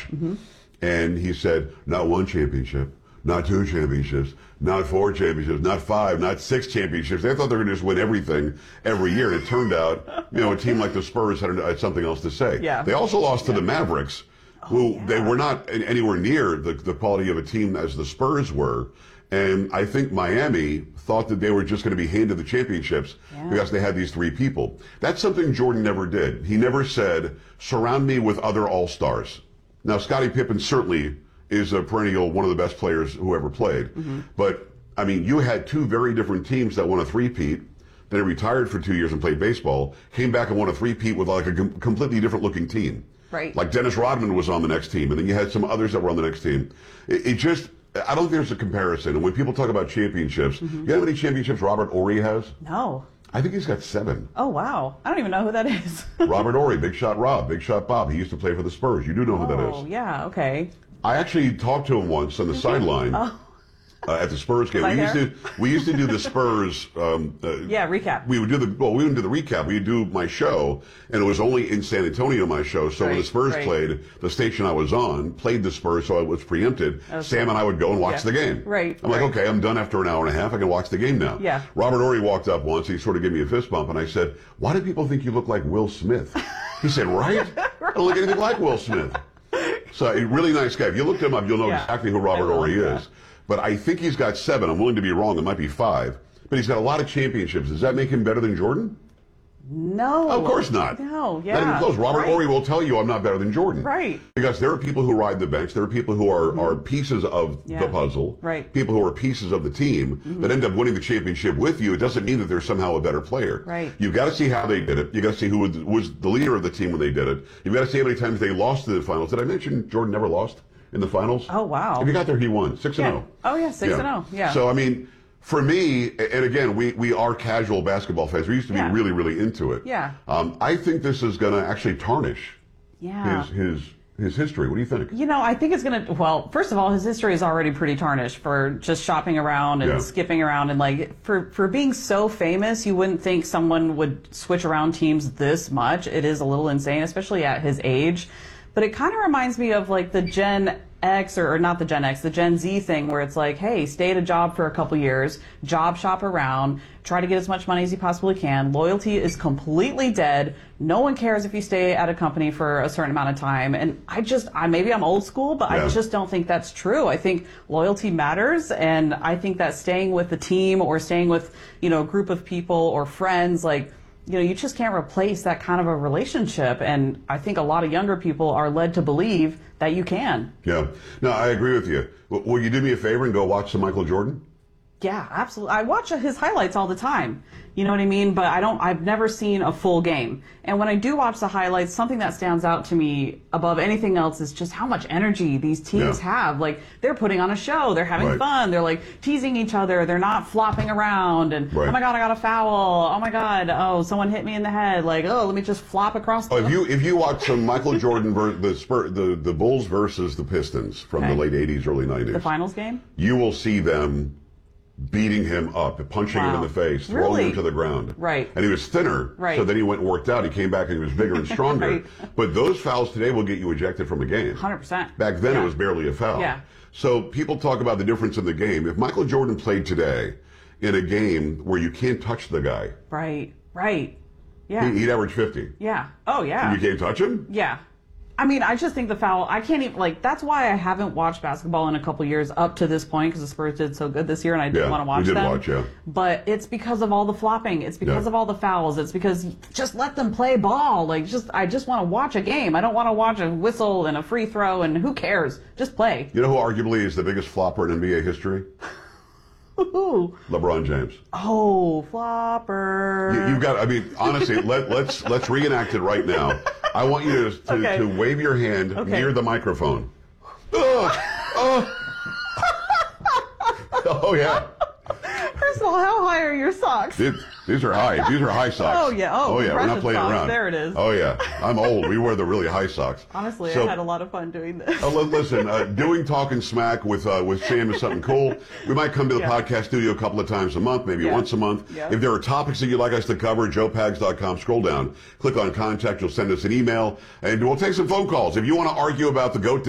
And he said, not one championship, not two championships, not four championships, not five, not six championships. They thought they were going to just win everything every year. And it turned out, a team like the Spurs had something else to say. Yeah. They also lost to the Mavericks, who they were not anywhere near the quality of a team as the Spurs were. And I think Miami thought that they were just going to be handed the championships because they had these three people. That's something Jordan never did. He never said, surround me with other all-stars. Now, Scottie Pippen certainly is a perennial one of the best players who ever played. But, I mean, you had two very different teams that won a three-peat, then retired for 2 years and played baseball, came back and won a three-peat with like a completely different looking team. Right. Like Dennis Rodman was on the next team, and then you had some others that were on the next team. It just, I don't think there's a comparison. And when people talk about championships, you know how many championships Robert Horry has? No. I think he's got 7. Oh, wow. I don't even know who that is. Robert Horry, Big Shot Rob, Big Shot Bob. He used to play for the Spurs. You do know who that is. Oh, yeah, okay. I actually talked to him once on the sideline at the Spurs game. We used to do the Spurs. Recap. We wouldn't do the recap. We would do my show, and it was only in San Antonio, my show. So when the Spurs played, the station I was on played the Spurs, so I was preempted. Okay. Sam and I would go and watch the game. Right. I'm like, okay, I'm done after an hour and a half. I can watch the game now. Yeah. Robert Horry walked up once. He sort of gave me a fist bump, and I said, "Why do people think you look like Will Smith?" He said, "Right? I don't look anything like Will Smith." So a really nice guy. If you look him up, you'll know exactly who Robert Horry is. But I think he's got 7. I'm willing to be wrong. It might be 5. But he's got a lot of championships. Does that make him better than Jordan? No. Of course not. No, yeah. Not even close. Robert Horry will tell you I'm not better than Jordan. Right. Because there are people who ride the bench. There are people who are pieces of the puzzle. Right. People who are pieces of the team that end up winning the championship with you. It doesn't mean that they're somehow a better player. Right. You've got to see how they did it. You've got to see who was the leader of the team when they did it. You've got to see how many times they lost to the finals. Did I mention Jordan never lost in the finals? Oh, wow. If you got there, he won. 6-0. Oh, yeah, 6-0. Yeah. So, I mean, for me, and again, we are casual basketball fans. We used to be really, really into it. Yeah. I think this is going to actually tarnish his history. What do you think? I think it's going to, well, first of all, his history is already pretty tarnished for just shopping around and skipping around. And like, for being so famous, you wouldn't think someone would switch around teams this much. It is a little insane, especially at his age. But it kind of reminds me of like the Gen X, or not the Gen X, the Gen Z thing, where it's like, hey, stay at a job for a couple years, job shop around, try to get as much money as you possibly can. Loyalty is completely dead. No one cares if you stay at a company for a certain amount of time. And maybe I'm old school, but I just don't think that's true. I think loyalty matters, and I think that staying with the team or staying with, a group of people or friends, like, you just can't replace that kind of a relationship. And I think a lot of younger people are led to believe that you can. Yeah. No, I agree with you. Will you do me a favor and go watch some Michael Jordan? Yeah, absolutely. I watch his highlights all the time. You know what I mean? But I've never seen a full game. And when I do watch the highlights, something that stands out to me above anything else is just how much energy these teams have. Like, they're putting on a show. They're having fun. They're like teasing each other. They're not flopping around and, oh my God, I got a foul. Oh my God. Oh, someone hit me in the head. Like, oh, let me just flop across the if you watch some Michael Jordan, the Bulls versus the Pistons from the late 80s, early 90s. The finals game? You will see them beating him up, punching him in the face, throwing him to the ground. Right. And he was thinner, so then he went and worked out. He came back and he was bigger and stronger. But those fouls today will get you ejected from a game. 100%. Back then it was barely a foul. Yeah. So people talk about the difference in the game. If Michael Jordan played today in a game where you can't touch the guy. Right. Yeah. He'd average 50. Yeah. Oh, yeah. And you can't touch him? Yeah. I mean, I just think the foul, I can't even, like, that's why I haven't watched basketball in a couple years up to this point, because the Spurs did so good this year and I didn't want to watch them. But it's because of all the flopping. It's because of all the fouls. It's because just let them play ball. Like, I just want to watch a game. I don't want to watch a whistle and a free throw, and who cares? Just play. You know who arguably is the biggest flopper in NBA history? LeBron James. Oh, flopper. You've got, I mean, honestly, let's reenact it right now. I want you to wave your hand near the microphone. Oh, yeah. First of all, how high are your socks? These are high. These are high socks. Oh, yeah. Oh, yeah. We're not playing socks. around. There it is. Oh, yeah. I'm old. We wear the really high socks. Honestly, I had a lot of fun doing this. Listen, doing Talking Smack with Sam is something cool. We might come to the podcast studio a couple of times a month, maybe once a month. Yeah. If there are topics that you'd like us to cover, joepags.com, scroll down, click on contact, you'll send us an email, and we'll take some phone calls. If you want to argue about the GOAT